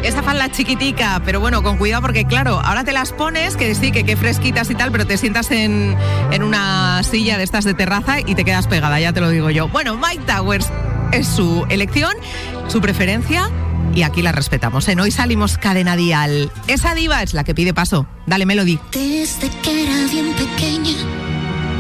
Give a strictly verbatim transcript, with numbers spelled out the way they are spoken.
Esa falda chiquitica, pero bueno, con cuidado porque claro, ahora te las pones, que sí, que qué fresquitas y tal, pero te sientas en, en una silla de estas de terraza y te quedas pegada, ya te lo digo yo. Bueno, Mike Towers es su elección, su preferencia y aquí la respetamos. En Hoy Salimos Cadena Dial. Esa diva es la que pide paso. Dale, Melody. Desde que era bien pequeña